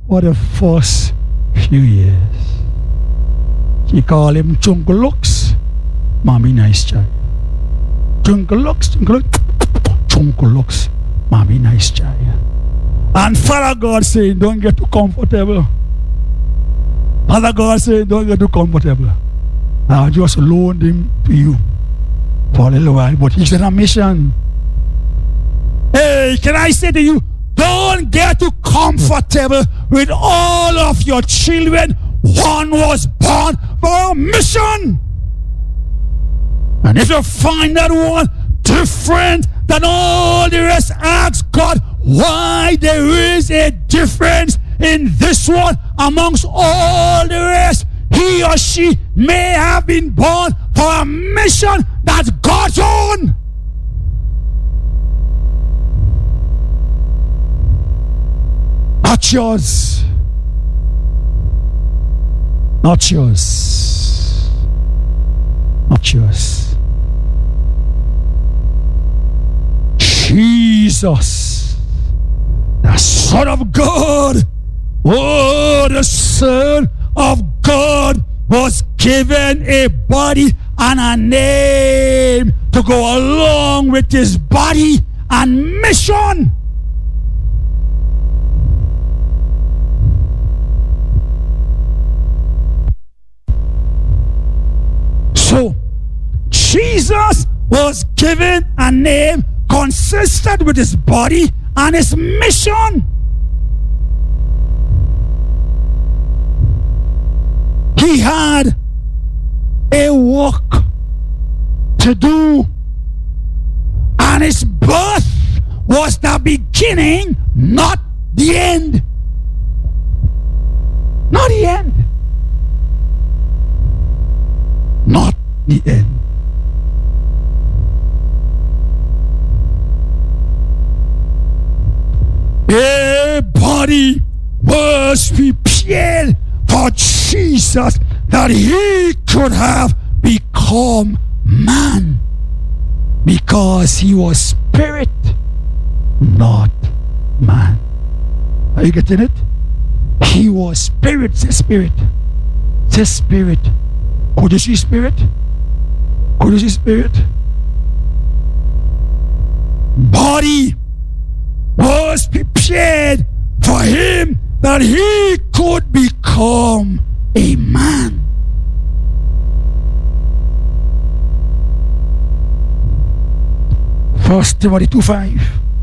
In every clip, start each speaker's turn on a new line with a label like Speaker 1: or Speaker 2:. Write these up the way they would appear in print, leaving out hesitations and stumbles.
Speaker 1: for the first few years. She called him Chunko Lux, Mommy Nice Child. Chunko Lux, Chunko Lux, Mommy Nice Child. And Father God said, don't get too comfortable. Father God said, don't get too comfortable. I'll just loan him to you for a little while, but he's on a mission. Hey, can I say to you, don't get too comfortable with all of your children. One was born for a mission. And if you find that one different than all the rest, ask God why there is a difference in this one amongst all the rest. He or she may have been born for a mission that's God's own. Not yours. Not yours. Not yours. Jesus, the Son of God, oh, the Son of God was given a body and a name to go along with his body and mission. So, Jesus was given a name consistent with his body and his mission. He had a work to do, and his birth was the beginning, not the end. Not the end. Not the end. A body was prepared for Jesus that he could have become man, because he was spirit, not man. Are you getting it? He was spirit. Say spirit. Say spirit. Could you see spirit? Could you see spirit? Body was prepared for him that he could become a man. First Timothy 2:5.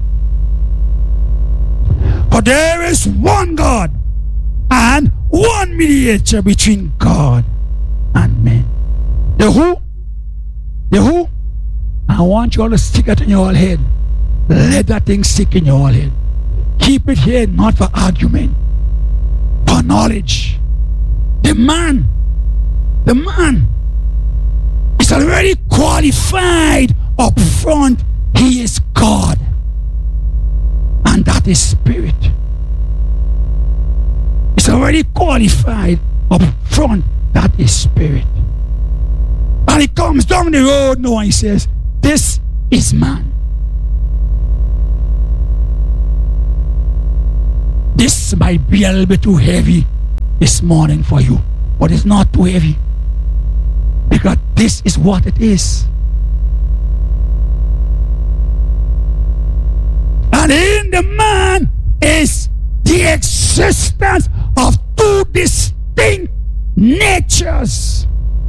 Speaker 1: For there is one God and one mediator between God and men. The who? The who? I want you all to stick it in your head. Let that thing stick in your head. Keep it here, not for argument, for knowledge. The man is already qualified up front. He is God, and that is spirit. It's already qualified up front. That is spirit. And he comes down the road now and he says, this is man. This might be a little bit too heavy this morning for you, but it's not too heavy, because this is what it is. And in the man is the existence of two distinct natures.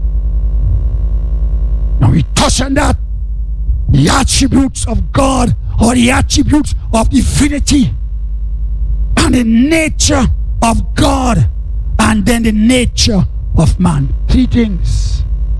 Speaker 1: Now we touch on that, the attributes of God, or the attributes of divinity, and the nature of God, and then the nature of man. Three things.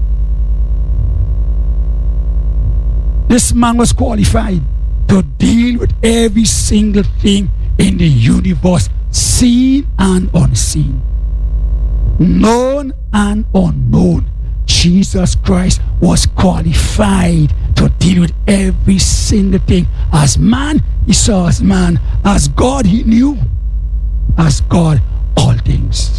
Speaker 1: This man was qualified to deal with every single thing in the universe, seen and unseen, known and unknown. Jesus Christ was qualified to deal with every single thing. As man, he saw as man. As God, he knew as God all things.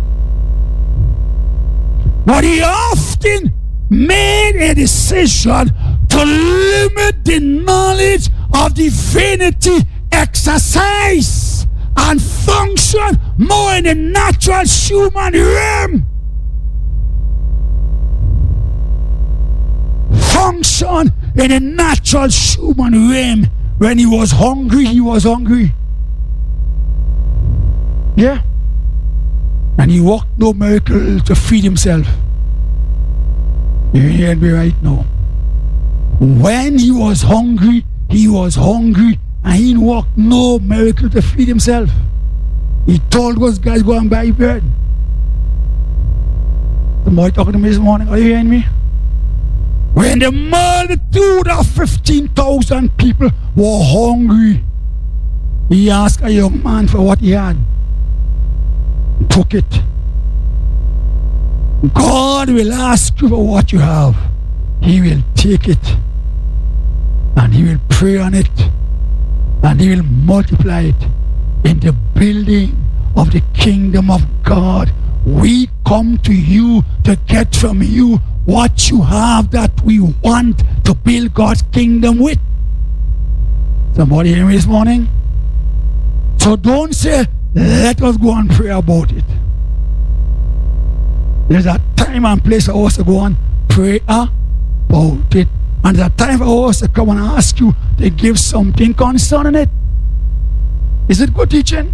Speaker 1: But he often made a decision to limit the knowledge of divinity exercise and function function more in the natural human realm. Function in the natural human realm. When he was hungry, he was hungry. Yeah. And he worked no miracle to feed himself. You hear me right now? When he was hungry, and he worked no miracle to feed himself. He told those guys, go and buy bread. Somebody talking to me this morning, are you hearing me? When the multitude of 15,000 people were hungry, he asked a young man for what he had. He took it. God will ask you for what you have. He will take it. And he will pray on it. And he will multiply it in the building of the kingdom of God. We come to you to get from you what you have that we want to build God's kingdom with. Somebody hear me this morning? So don't say, let us go and pray about it. There's a time and place for us to go and pray about it. And there's a time for us to come and ask you to give something concerning it. Is it good teaching?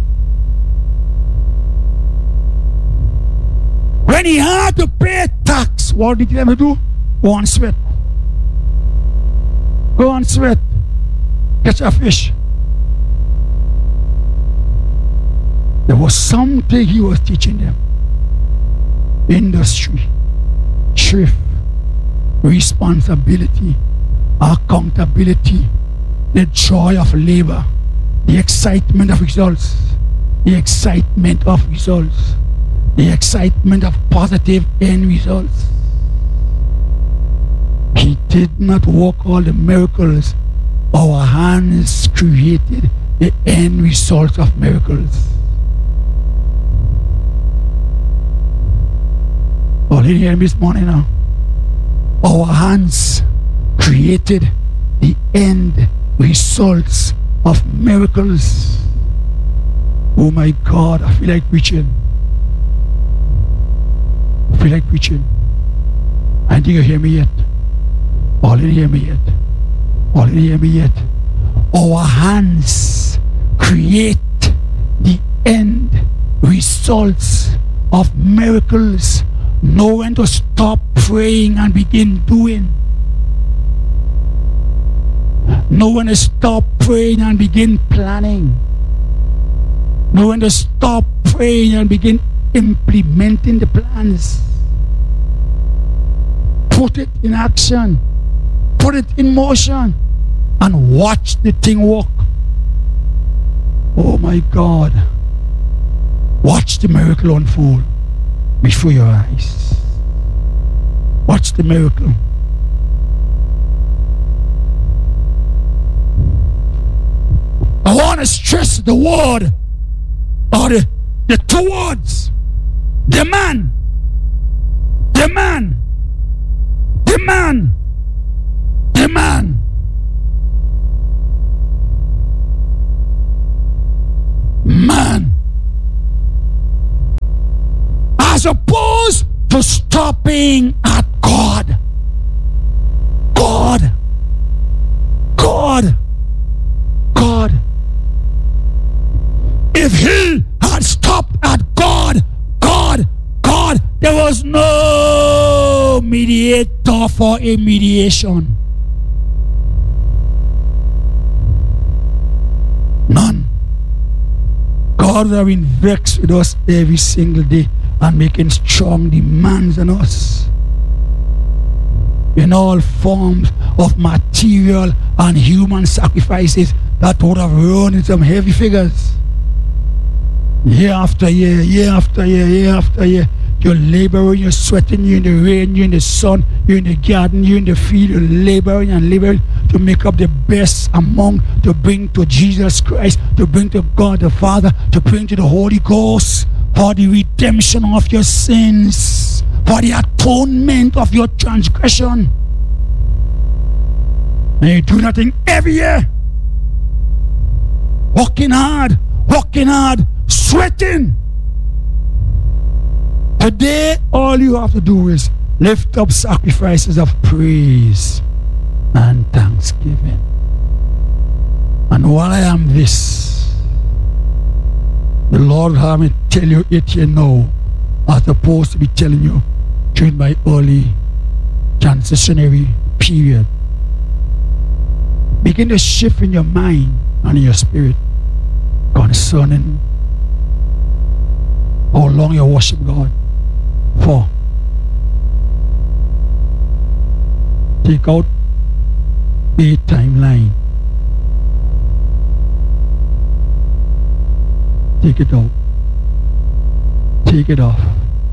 Speaker 1: When he had to pay tax, what did he have to do? Go and sweat. Go and sweat. Catch a fish. There was something he was teaching them. Industry, thrift, responsibility, accountability, the joy of labor, the excitement of results, the excitement of results, the excitement of positive end results. He did not work all the miracles. Our hands created the end results of miracles. Oh, did you hear me this morning now? Our hands created the end results of miracles. Oh my God, I feel like preaching. I feel like preaching. I think you hear me yet. Oh, didn't hear me yet. Oh, didn't hear me yet. Our hands create the end results of miracles. Know when to stop praying and begin doing. Know when to stop praying and begin planning. Know when to stop praying and begin implementing the plans. Put it in action. Put it in motion. And watch the thing work. Oh my God. Watch the miracle unfold before your eyes. Watch the miracle. I want to stress the word, or the two words. Demand. Demand. Demand. Demand. Man. As opposed to stopping at God. God. God. God. If he had stopped at God, there was no mediator for a mediation. None. God would have been vexed with us every single day and making strong demands on us in all forms of material and human sacrifices that would have run in some heavy figures. Year after year, year after year, year after year, you're laboring, you're sweating, you're in the rain, you're in the sun, you're in the garden, you're in the field, you're laboring and laboring to make up the best among, to bring to Jesus Christ, to bring to God the Father, to bring to the Holy Ghost for the redemption of your sins, for the atonement of your transgression. And you do nothing every year. Working hard, sweating. Today, all you have to do is lift up sacrifices of praise and thanksgiving. And while I am this, the Lord have me tell you it here now, as opposed to be telling you during my early transitionary period. Begin to shift in your mind and in your spirit concerning how long you worship God for. Take out a timeline. Take it out. Take it off.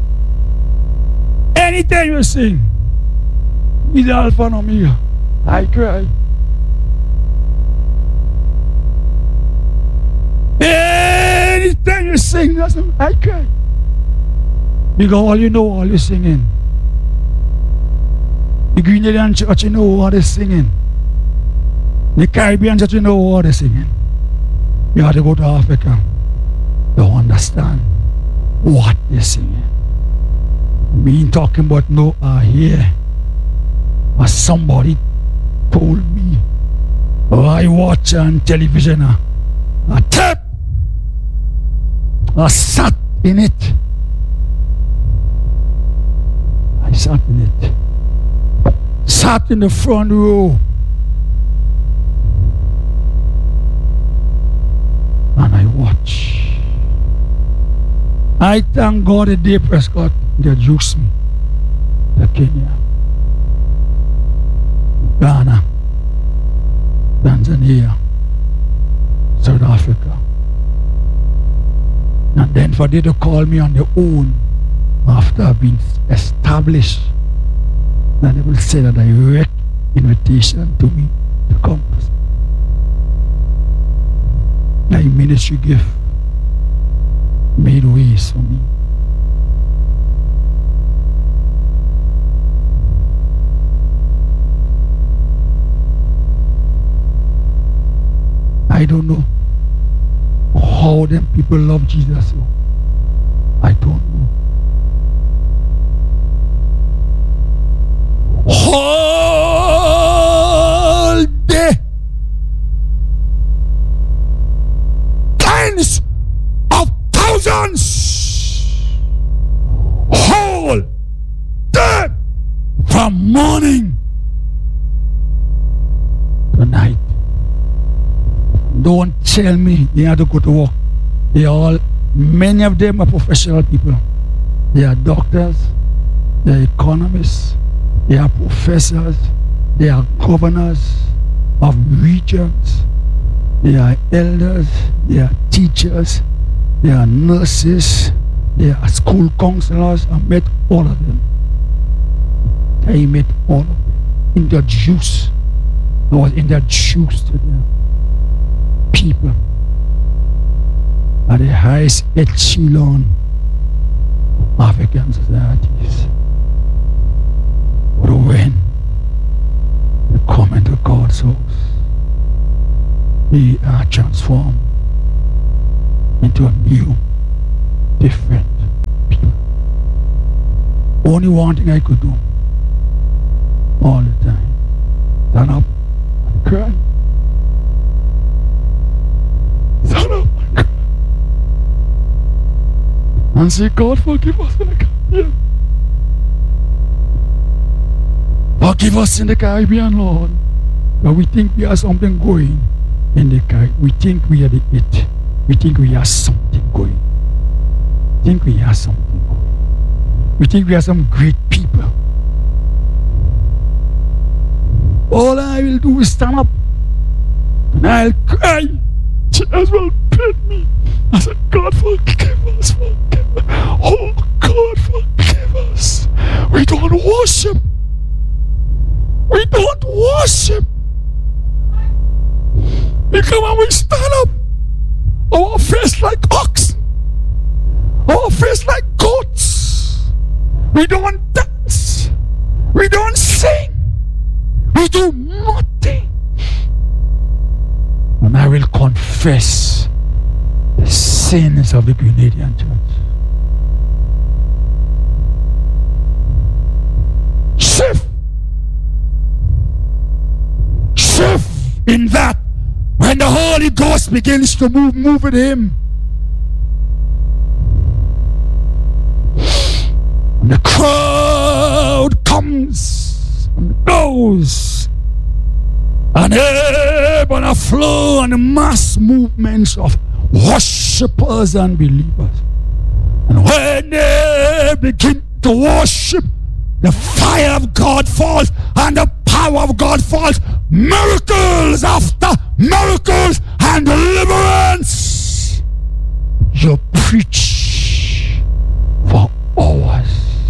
Speaker 1: Anytime you sing, he's Alpha and Omega. I cry. Anytime you sing, I cry. Because all you know, all you're singing. The Grenadian church, you know what they're singing. The Caribbean church, you know what they're singing. You have to go to Africa to understand what they're singing. We ain't talking about no here. But somebody told me, I watch on television a tape. I sat in it. I sat in it. Sat in the front row. And I watch. I thank God the day Prescott introduced me to Kenya, Ghana, Tanzania, South Africa. And then for them to call me on their own after I've been established, and they will send a direct invitation to me to come. My ministry gift made ways for me. I don't know how them people love Jesus. So I don't know. All day, tens of thousands, whole day, from morning to night. Don't tell me they have to go to work. Many of them are professional people. They are doctors, they are economists, they are professors, they are governors of regions, they are elders, they are teachers, they are nurses, they are school counselors. I met all of them. I met all of them. Introduced. I was introduced to them. People at the highest echelon of African societies. But when they come into God's house, they are transformed into a new, different people. Only one thing I could do all the time, stand up and cry. Stand up and cry. And say, God, forgive us in the Caribbean. Forgive us in the Caribbean, Lord. But we think we have something going in the Caribbean. We think we are the it. We think we have something going. We think we have something going. We think we are some great people. All I will do is stand up and I'll cry. Jesus will pit me. I said, God, forgive us, forgive us. Oh, God, forgive us. We don't worship. We don't worship. We come and we stand up. Our face like ox. Our face like goats. We don't dance. We don't sing. We do nothing. And I will confess the sins of the Grenadian church. Shift in that when the Holy Ghost begins to move with him. And the crowd comes and goes, and ebb and a flow and the mass movements of worshippers and believers. And when they begin to worship, the fire of God falls and the power of God falls. Miracles after miracles and deliverance. You preach for hours.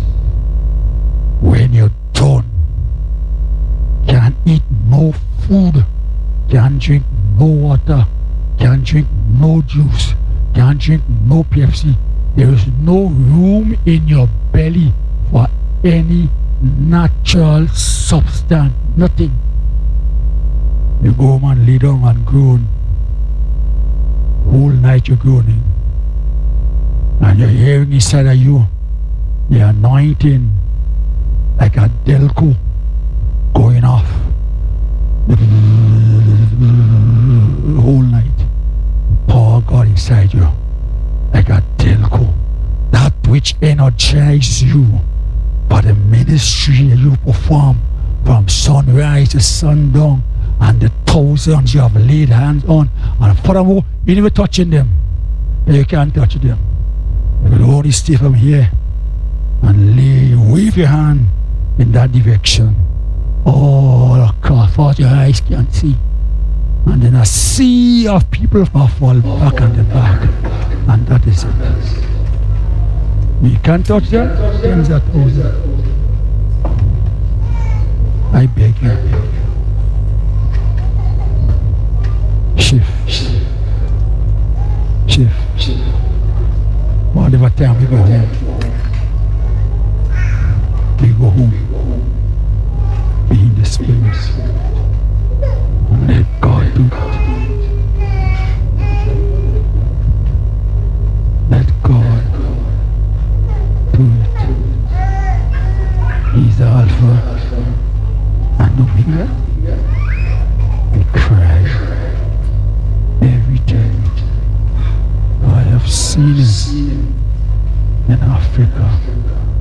Speaker 1: When you're done, can't eat no food, can't drink no water, can't drink no juice, can't drink no Pepsi. There is no room in your belly for any natural substance, nothing. You go home and lay down and groan. Whole night you're groaning. And you're hearing inside of you the anointing like a Delco going off. The whole night. Power of God inside you like a Delco. That which energizes you for the ministry you perform from sunrise to sundown, and the thousands you have laid hands on, and furthermore, you never touching them. You can't touch them. You will only stay from here and wave your hand in that direction. All across what your eyes can see. And then a sea of people fall back on the back. And that is it. You can't touch them, things are thousand. I beg you. Shift. Whatever time we go home, we go home. Be in the spirit. And let God do it. Let God do it. He's the Alpha and Omega. We cry every day. I have seen him.